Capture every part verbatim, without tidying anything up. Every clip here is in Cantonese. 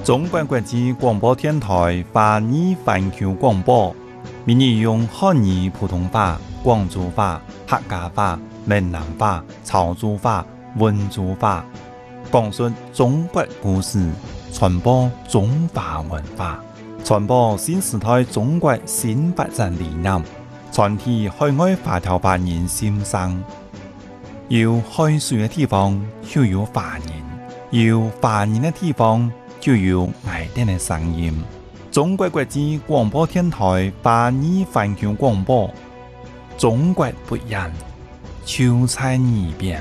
中国国际广播电台华语环球广播，每日用汉语、普通话、广州话、客家话、闽南话、潮州话、温州话，讲述中国故事，传播中华文化，传播新时代中国新发展理念，传递海外华侨华人心声。有海水的地方就有华人，有华人的地方就有爱人的声音。中国国际广播电台华语环球广播，中国不一样，就在耳边。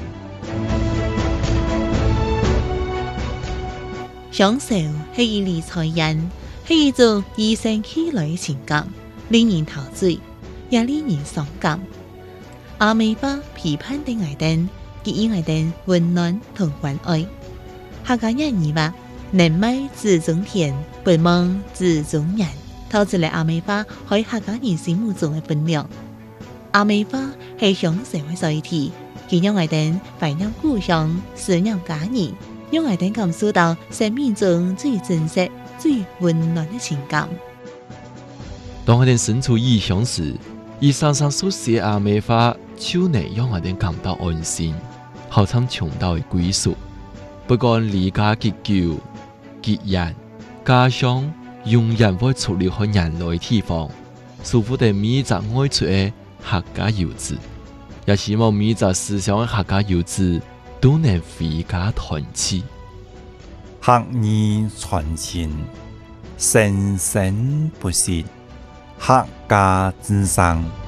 享受是一理财人，是一种与生俱來嘅情感，令人陶醉，也令人傷感。阿美巴批判的愛人，給予愛人溫暖同關愛。客家人語話：人美自中田，不忙自中人。透出嚟阿美巴喺客家人心目中嘅分量。阿美巴係享受嘅載體，佢讓愛人懷念故鄉，思念家人，讓愛人感受到生命中最真實、最溫暖嘅情感。 當我哋身處異鄉時，以常常所寫阿美話，就能讓我哋感到安心，好像尋到嘅歸屬。不管離家幾久、幾遠，家鄉永遠會出離開人類嘅地方。祝福哋每一個愛出嘅客家遊子，也希望每一個思想嘅客家遊子都能回家團聚。 客語傳情，生生不息，客家之聲。